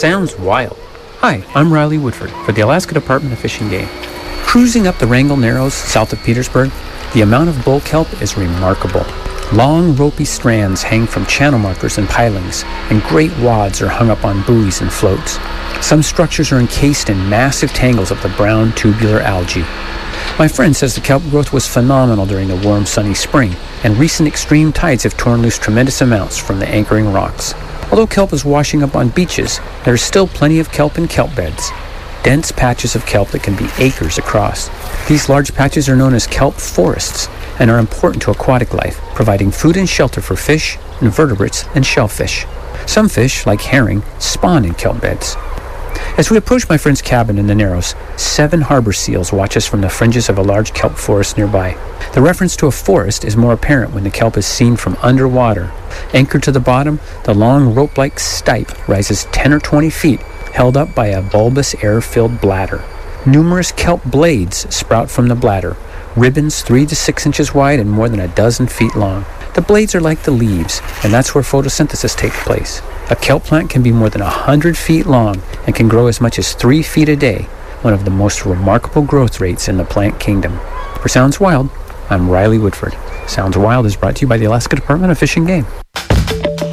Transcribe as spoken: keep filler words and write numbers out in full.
Sounds wild. Hi, I'm Riley Woodford for the Alaska Department of Fish and Game. Cruising up the Wrangell Narrows south of Petersburg, the amount of bull kelp is remarkable. Long, ropey strands hang from channel markers and pilings, and great wads are hung up on buoys and floats. Some structures are encased in massive tangles of the brown tubular algae. My friend says the kelp growth was phenomenal during the warm, sunny spring, and recent extreme tides have torn loose tremendous amounts from the anchoring rocks. Although kelp is washing up on beaches, there is still plenty of kelp in kelp beds. Dense patches of kelp that can be acres across. These large patches are known as kelp forests and are important to aquatic life, providing food and shelter for fish, invertebrates, and shellfish. Some fish, like herring, spawn in kelp beds. As we approach my friend's cabin in the Narrows, seven harbor seals watch us from the fringes of a large kelp forest nearby. The reference to a forest is more apparent when the kelp is seen from underwater. Anchored to the bottom, the long rope-like stipe rises ten or twenty feet, held up by a bulbous air-filled bladder. Numerous kelp blades sprout from the bladder, ribbons three to six inches wide and more than a dozen feet long. The blades are like the leaves, and that's where photosynthesis takes place. A kelp plant can be more than one hundred feet long and can grow as much as three feet a day, one of the most remarkable growth rates in the plant kingdom. For Sounds Wild, I'm Riley Woodford. Sounds Wild is brought to you by the Alaska Department of Fish and Game.